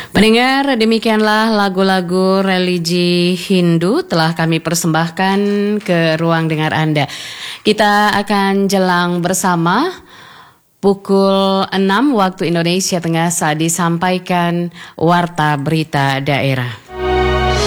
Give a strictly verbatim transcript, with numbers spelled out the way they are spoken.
Pendengar, demikianlah lagu-lagu religi Hindu telah kami persembahkan ke ruang dengar Anda. Kita akan jelang bersama pukul enam waktu Indonesia Tengah saat disampaikan Warta Berita Daerah.